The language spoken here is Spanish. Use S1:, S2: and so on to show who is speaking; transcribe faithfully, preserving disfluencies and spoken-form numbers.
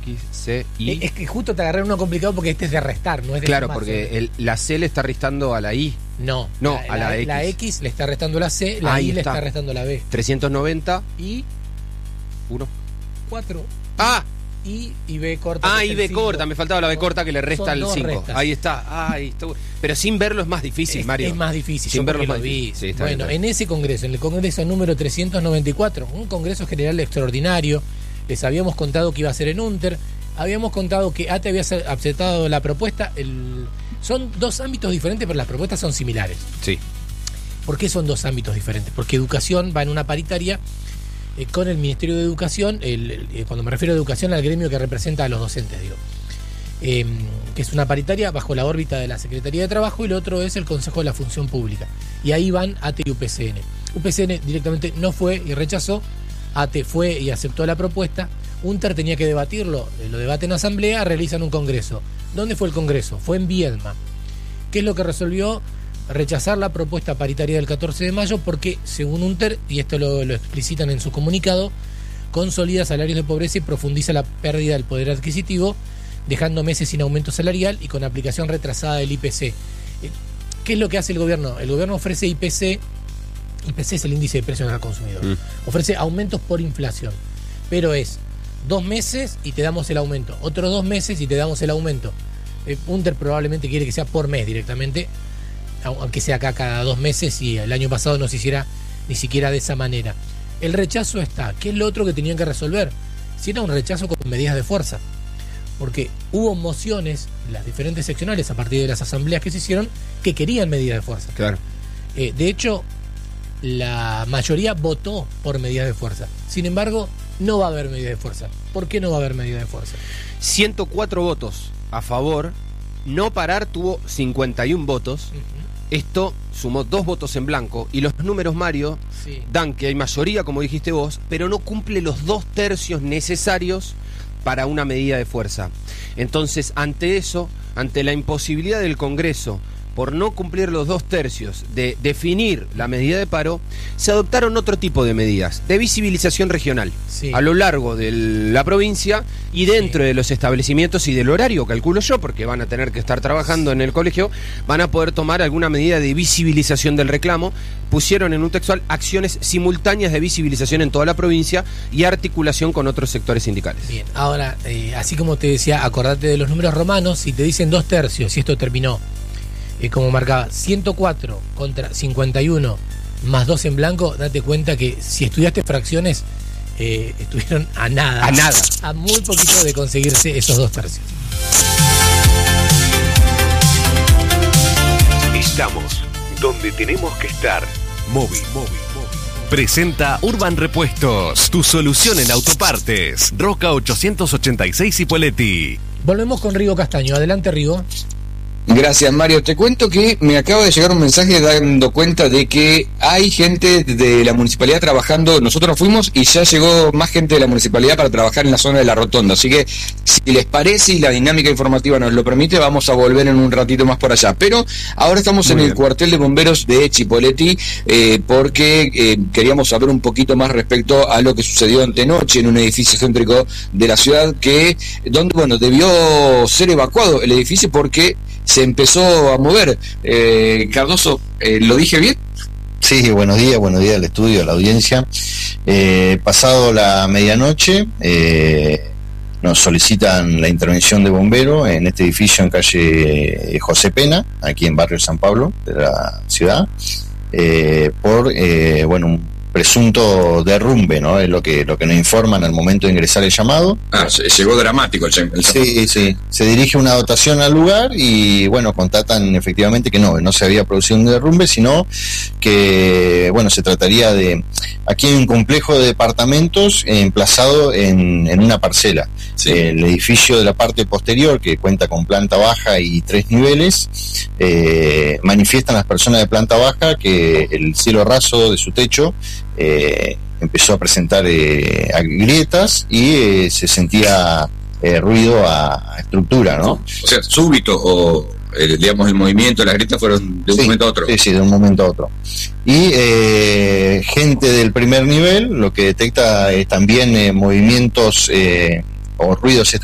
S1: X, C, Y.
S2: Es que justo te agarré uno complicado porque este es de restar, no es de
S1: Claro,
S2: sumar,
S1: porque
S2: ¿sí?
S1: el, la C le está restando a la Y.
S2: No,
S1: No,
S2: la,
S1: a la,
S2: la
S1: X.
S2: La X le está restando la C, la
S1: Ahí
S2: Y le
S1: está.
S2: está restando la B.
S1: trescientos noventa.
S2: Y
S1: uno.
S2: cuatro.
S1: Ah,
S2: Y y B corta.
S1: ah,
S2: que
S1: y
S2: es
S1: B
S2: el cinco.
S1: corta, me faltaba la B corta que le resta
S2: Son
S1: el
S2: dos
S1: cinco.
S2: restas.
S1: Ahí está. Ahí está. Pero sin verlo es más difícil,
S2: Es,
S1: Mario.
S2: es más difícil,
S1: Sin
S2: yo
S1: verlo
S2: porque
S1: es más
S2: lo vi.
S1: difícil. Sí, está
S2: bueno,
S1: bien, está bien.
S2: en ese congreso, en el congreso número trescientos noventa y cuatro, un congreso general extraordinario, les habíamos contado que iba a ser en Unter, habíamos contado que A T E había aceptado la propuesta, el... son dos ámbitos diferentes, pero las propuestas son similares.
S1: Sí.
S2: ¿Por qué son dos ámbitos diferentes? Porque educación va en una paritaria eh, con el Ministerio de Educación, el, el, eh, cuando me refiero a educación, al gremio que representa a los docentes, digo. Eh, que es una paritaria bajo la órbita de la Secretaría de Trabajo, y lo otro es el Consejo de la Función Pública. Y ahí van A T E y U P C N. U P C N directamente no fue y rechazó, A T E fue y aceptó la propuesta, Unter tenía que debatirlo, eh, lo debate en asamblea, realizan un congreso. ¿Dónde fue el congreso? Fue en Viedma. ¿Qué es lo que resolvió? Rechazar la propuesta paritaria del catorce de mayo porque, según Unter, y esto lo, lo explicitan en su comunicado, consolida salarios de pobreza y profundiza la pérdida del poder adquisitivo, dejando meses sin aumento salarial y con aplicación retrasada del I P C. ¿Qué es lo que hace el gobierno? El gobierno ofrece I P C, I P C es el índice de precios al consumidor, mm. ofrece aumentos por inflación, pero es dos meses y te damos el aumento, otros dos meses y te damos el aumento. Eh, Unter probablemente quiere que sea por mes directamente, aunque sea acá cada dos meses, y el año pasado no se hiciera ni siquiera de esa manera. El rechazo está. ¿Qué es lo otro que tenían que resolver? Si era un rechazo con medidas de fuerza, porque hubo mociones en las diferentes seccionales a partir de las asambleas que se hicieron que querían medidas de fuerza.
S1: Claro.
S2: Eh, de hecho, la mayoría votó por medidas de fuerza. Sin embargo, no va a haber medidas de fuerza. ¿Por qué no va a haber medidas de fuerza?
S1: ciento cuatro votos a favor. No parar tuvo cincuenta y uno votos. Uh-huh. Esto sumó dos votos en blanco. Y los números, Mario, sí, dan que hay mayoría, como dijiste vos, pero no cumple los dos tercios necesarios para una medida de fuerza. Entonces, ante eso, ante la imposibilidad del Congreso por no cumplir los dos tercios de definir la medida de paro, se adoptaron otro tipo de medidas de visibilización regional, sí, a lo largo de la provincia y dentro, sí, de los establecimientos y del horario, calculo yo, porque van a tener que estar trabajando en el colegio, van a poder tomar alguna medida de visibilización del reclamo. Pusieron en un textual acciones simultáneas de visibilización en toda la provincia y articulación con otros sectores sindicales.
S2: Bien, ahora, eh, así como te decía, acordate de los números romanos, si te dicen dos tercios y esto terminó, Eh, como marcaba ciento cuatro contra cincuenta y uno más dos en blanco, date cuenta que si estudiaste fracciones, eh, estuvieron a nada,
S1: a nada,
S2: a muy poquito de conseguirse esos dos tercios.
S3: Estamos donde tenemos que estar. Móvil, móvil, móvil. Presenta Urban Repuestos, tu solución en autopartes. Roca ochocientos ochenta y seis Cipolletti.
S2: Volvemos con Rigo Castaño. Adelante, Rigo.
S4: Gracias, Mario. Te cuento que me acaba de llegar un mensaje dando cuenta de que hay gente de la municipalidad trabajando. Nosotros fuimos y ya llegó más gente de la municipalidad para trabajar en la zona de la rotonda. Así que, si les parece y la dinámica informativa nos lo permite, vamos a volver en un ratito más por allá. Pero ahora estamos Muy en bien. el cuartel de bomberos de Cipolletti, eh, porque eh, queríamos saber un poquito más respecto a lo que sucedió antenoche en un edificio céntrico de la ciudad, que donde, bueno, debió ser evacuado el edificio porque se empezó a mover. Eh, Cardoso, eh, ¿lo dije bien?
S5: Sí, buenos días, buenos días al estudio, a la audiencia. Eh, pasado la medianoche, eh, nos solicitan la intervención de bomberos en este edificio en calle José Pena, aquí en barrio San Pablo de la ciudad, eh, por, eh, bueno, un presunto derrumbe, ¿no? Es lo que lo que nos informan al momento de ingresar el llamado.
S4: Ah, llegó dramático el, el
S5: Sí, sí. Se dirige una dotación al lugar y, bueno, constatan efectivamente que no, no se había producido un derrumbe, sino que, bueno, se trataría de... Aquí hay un complejo de departamentos emplazado en, en una parcela. Sí. El edificio de la parte posterior, que cuenta con planta baja y tres niveles, eh, manifiestan las personas de planta baja que el cielo raso de su techo Eh, empezó a presentar eh, grietas y eh, se sentía eh, ruido a, a estructura, ¿no?
S4: O sea, súbito o eh, digamos el movimiento de las grietas fueron de un
S5: sí,
S4: momento a otro.
S5: Sí, sí, de un momento a otro. Y eh, gente del primer nivel lo que detecta es también eh, movimientos eh, o ruidos estructurales